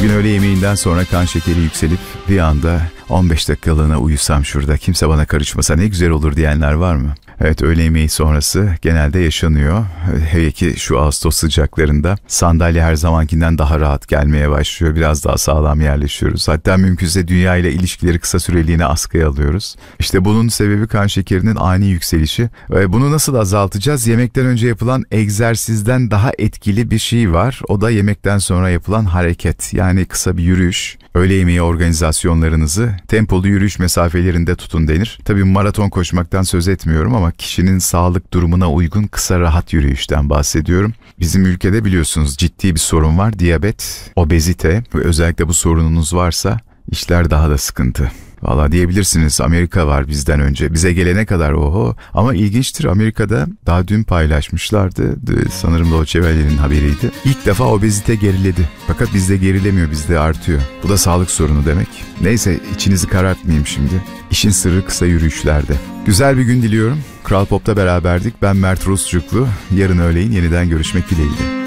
Bugün öğle yemeğinden sonra kan şekeri yükselip bir anda 15 dakikalığına uyusam şurada, kimse bana karışmasa ne güzel olur diyenler var mı? Evet, öğle yemeği sonrası genelde yaşanıyor. Hele ki şu Ağustos sıcaklarında sandalye her zamankinden daha rahat gelmeye başlıyor. Biraz daha sağlam yerleşiyoruz. Hatta mümkünse dünya ile ilişkileri kısa süreliğine askıya alıyoruz. İşte bunun sebebi kan şekerinin ani yükselişi. Bunu nasıl azaltacağız? Yemekten önce yapılan egzersizden daha etkili bir şey var. O da yemekten sonra yapılan hareket. Yani kısa bir yürüyüş. Öğle yemeği organizasyonlarınızı tempolu yürüyüş mesafelerinde tutun denir. Tabii maraton koşmaktan söz etmiyorum ama kişinin sağlık durumuna uygun kısa rahat yürüyüşten bahsediyorum. Bizim ülkede biliyorsunuz ciddi bir sorun var. Diyabet, obezite ve özellikle bu sorununuz varsa işler daha da sıkıntı. Valla diyebilirsiniz Amerika var bizden önce. Bize gelene kadar oho. Ama ilginçtir, Amerika'da daha dün paylaşmışlardı. Sanırım Deutsche Welle'nin haberiydi. İlk defa obezite geriledi. Fakat bizde gerilemiyor, bizde artıyor. Bu da sağlık sorunu demek. Neyse, içinizi karartmayayım şimdi. İşin sırrı kısa yürüyüşlerde. Güzel bir gün diliyorum. Kral Pop'ta beraberdik. Ben Mert Rusçuklu. Yarın öğleyin yeniden görüşmek dileğiyle.